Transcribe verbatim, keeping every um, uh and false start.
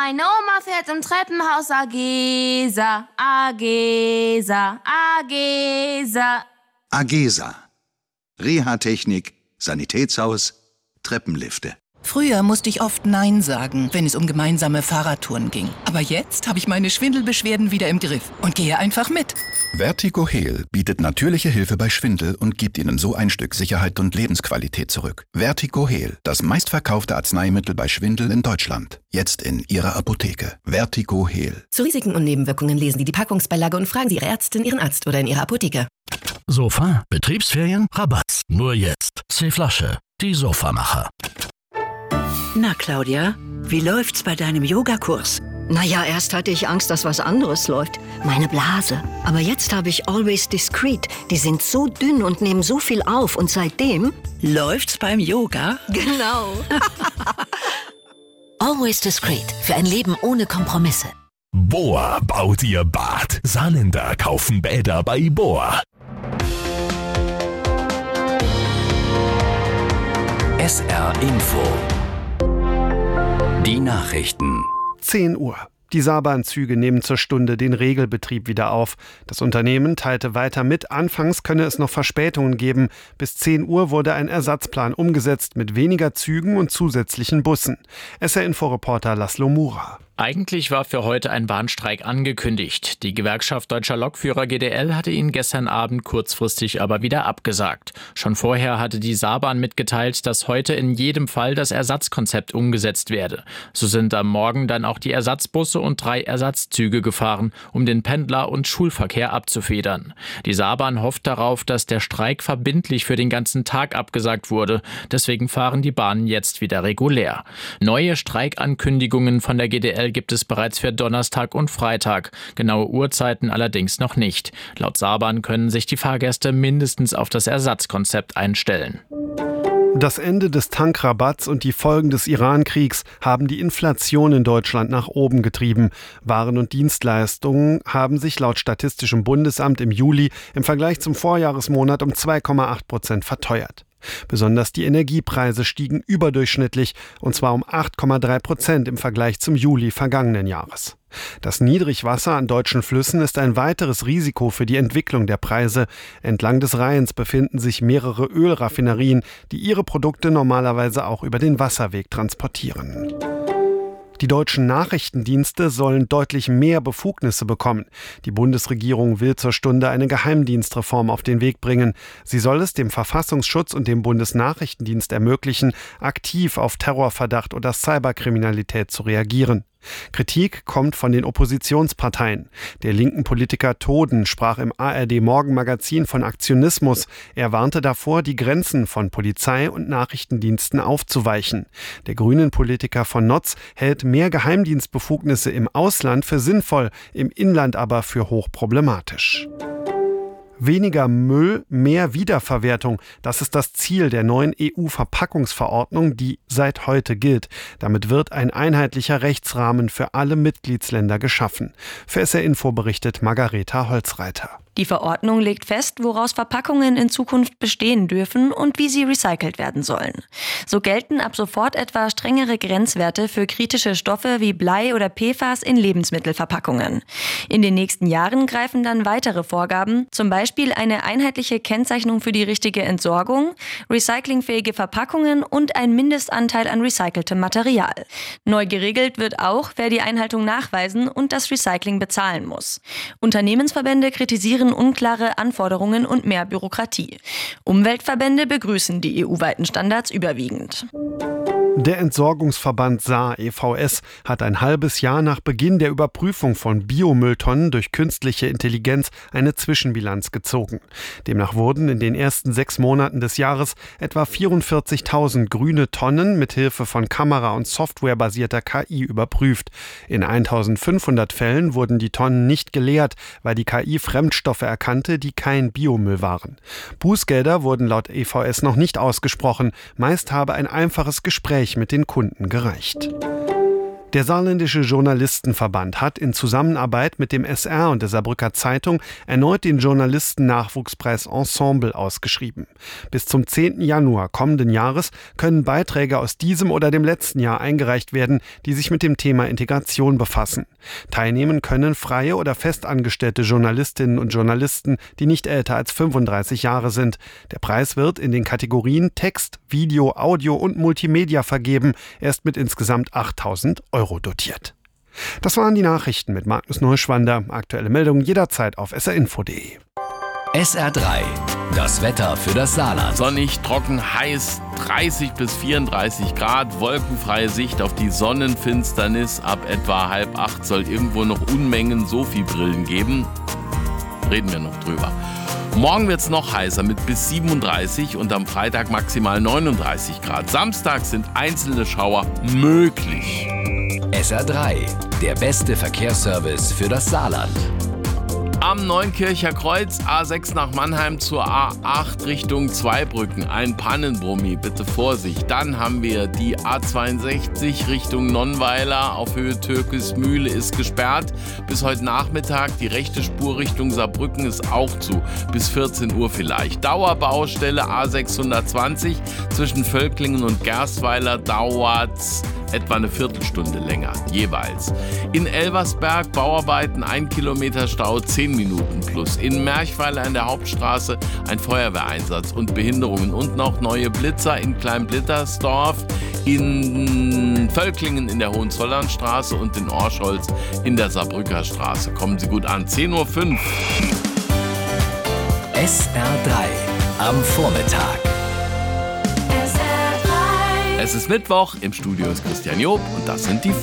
Meine Oma fährt im Treppenhaus Agesa, Agesa, Agesa. Agesa. Reha-Technik, Sanitätshaus, Treppenlifte. Früher musste ich oft Nein sagen, wenn es um gemeinsame Fahrradtouren ging. Aber jetzt habe ich meine Schwindelbeschwerden wieder im Griff und gehe einfach mit. Vertigo-Heal bietet natürliche Hilfe bei Schwindel und gibt Ihnen so ein Stück Sicherheit und Lebensqualität zurück. Vertigo-Heal, das meistverkaufte Arzneimittel bei Schwindel in Deutschland. Jetzt in Ihrer Apotheke. Vertigo-Heal. Zu Risiken und Nebenwirkungen lesen Sie die Packungsbeilage und fragen Sie Ihre Ärztin, Ihren Arzt oder in Ihrer Apotheke. Sofa, Betriebsferien, Rabatt. Nur jetzt. C-Flasche, die Sofamacher. Na, Claudia, wie läuft's bei deinem Yogakurs? Naja, erst hatte ich Angst, dass was anderes läuft. Meine Blase. Aber jetzt habe ich Always Discreet. Die sind so dünn und nehmen so viel auf. Und seitdem... Läuft's beim Yoga? Genau. Always Discreet. Für ein Leben ohne Kompromisse. Boa baut ihr Bad. Saarländer kaufen Bäder bei Boa. S R Info. Die Nachrichten. zehn Uhr. Die Saarbahnzüge nehmen zur Stunde den Regelbetrieb wieder auf. Das Unternehmen teilte weiter mit, anfangs könne es noch Verspätungen geben. Bis zehn Uhr wurde ein Ersatzplan umgesetzt mit weniger Zügen und zusätzlichen Bussen. S R-Info-Reporter Laszlo Mura. Eigentlich war für heute ein Bahnstreik angekündigt. Die Gewerkschaft Deutscher Lokführer G D L hatte ihn gestern Abend kurzfristig aber wieder abgesagt. Schon vorher hatte die Saarbahn mitgeteilt, dass heute in jedem Fall das Ersatzkonzept umgesetzt werde. So sind am Morgen dann auch die Ersatzbusse und drei Ersatzzüge gefahren, um den Pendler- und Schulverkehr abzufedern. Die Saarbahn hofft darauf, dass der Streik verbindlich für den ganzen Tag abgesagt wurde. Deswegen fahren die Bahnen jetzt wieder regulär. Neue Streikankündigungen von der G D L gibt es bereits für Donnerstag und Freitag. Genaue Uhrzeiten allerdings noch nicht. Laut Saarbahn können sich die Fahrgäste mindestens auf das Ersatzkonzept einstellen. Das Ende des Tankrabatts und die Folgen des Iran-Kriegs haben die Inflation in Deutschland nach oben getrieben. Waren und Dienstleistungen haben sich laut Statistischem Bundesamt im Juli im Vergleich zum Vorjahresmonat um zwei Komma acht Prozent verteuert. Besonders die Energiepreise stiegen überdurchschnittlich, und zwar um acht Komma drei Prozent im Vergleich zum Juli vergangenen Jahres. Das Niedrigwasser an deutschen Flüssen ist ein weiteres Risiko für die Entwicklung der Preise. Entlang des Rheins befinden sich mehrere Ölraffinerien, die ihre Produkte normalerweise auch über den Wasserweg transportieren. Die deutschen Nachrichtendienste sollen deutlich mehr Befugnisse bekommen. Die Bundesregierung will zur Stunde eine Geheimdienstreform auf den Weg bringen. Sie soll es dem Verfassungsschutz und dem Bundesnachrichtendienst ermöglichen, aktiv auf Terrorverdacht oder Cyberkriminalität zu reagieren. Kritik kommt von den Oppositionsparteien. Der linken Politiker Toden sprach im A R D-Morgenmagazin von Aktionismus. Er warnte davor, die Grenzen von Polizei und Nachrichtendiensten aufzuweichen. Der grünen Politiker von Notz hält mehr Geheimdienstbefugnisse im Ausland für sinnvoll, im Inland aber für hochproblematisch. Weniger Müll, mehr Wiederverwertung. Das ist das Ziel der neuen E U-Verpackungsverordnung, die seit heute gilt. Damit wird ein einheitlicher Rechtsrahmen für alle Mitgliedsländer geschaffen. Für S R-Info berichtet Margareta Holzreiter. Die Verordnung legt fest, woraus Verpackungen in Zukunft bestehen dürfen und wie sie recycelt werden sollen. So gelten ab sofort etwa strengere Grenzwerte für kritische Stoffe wie Blei oder P F A S in Lebensmittelverpackungen. In den nächsten Jahren greifen dann weitere Vorgaben, zum Beispiel eine einheitliche Kennzeichnung für die richtige Entsorgung, recyclingfähige Verpackungen und ein Mindestanteil an recyceltem Material. Neu geregelt wird auch, wer die Einhaltung nachweisen und das Recycling bezahlen muss. Unternehmensverbände kritisieren unklare Anforderungen und mehr Bürokratie. Umweltverbände begrüßen die E U-weiten Standards überwiegend. Der Entsorgungsverband Saar e V S hat ein halbes Jahr nach Beginn der Überprüfung von Biomülltonnen durch künstliche Intelligenz eine Zwischenbilanz gezogen. Demnach wurden in den ersten sechs Monaten des Jahres etwa vierundvierzigtausend grüne Tonnen mit Hilfe von Kamera- und softwarebasierter K I überprüft. In eintausendfünfhundert Fällen wurden die Tonnen nicht geleert, weil die K I Fremdstoffe erkannte, die kein Biomüll waren. Bußgelder wurden laut E V S noch nicht ausgesprochen. Meist habe ein einfaches Gespräch mit den Kunden gereicht. Der Saarländische Journalistenverband hat in Zusammenarbeit mit dem S R und der Saarbrücker Zeitung erneut den Journalisten-Nachwuchspreis Ensemble ausgeschrieben. Bis zum zehnten Januar kommenden Jahres können Beiträge aus diesem oder dem letzten Jahr eingereicht werden, die sich mit dem Thema Integration befassen. Teilnehmen können freie oder festangestellte Journalistinnen und Journalisten, die nicht älter als fünfunddreißig Jahre sind. Der Preis wird in den Kategorien Text, Video, Audio und Multimedia vergeben. Er ist mit insgesamt achttausend Euro dotiert. Das waren die Nachrichten mit Magnus Neuschwander. Aktuelle Meldungen jederzeit auf s r info punkt d e. S R drei. Das Wetter für das Saarland. Sonnig, trocken, heiß, dreißig bis vierunddreißig Grad, wolkenfreie Sicht auf die Sonnenfinsternis. Ab etwa halb acht soll irgendwo noch Unmengen Sophie-Brillen geben. Reden wir noch drüber. Morgen wird es noch heißer mit bis siebenunddreißig und am Freitag maximal neununddreißig Grad. Samstag sind einzelne Schauer möglich. S R drei. Der beste Verkehrsservice für das Saarland. Am Neunkircher Kreuz, A sechs nach Mannheim zur A acht Richtung Zweibrücken. Ein Pannenbrummi, bitte Vorsicht. Dann haben wir die A zweiundsechzig Richtung Nonnweiler auf Höhe Türkismühle ist gesperrt. Bis heute Nachmittag. Die rechte Spur Richtung Saarbrücken ist auch zu. Bis vierzehn Uhr vielleicht. Dauerbaustelle A sechshundertzwanzig zwischen Völklingen und Gerstweiler dauert's etwa eine Viertelstunde länger, jeweils. In Elversberg Bauarbeiten, ein Kilometer Stau, zehn Minuten plus. In Merchweiler an der Hauptstraße ein Feuerwehreinsatz und Behinderungen und noch neue Blitzer in Kleinblittersdorf, in Völklingen in der Hohenzollernstraße und in Orscholz in der Saarbrücker Straße. Kommen Sie gut an, zehn Uhr fünf. S R drei am Vormittag. Es ist Mittwoch, im Studio ist Christian Job und das sind die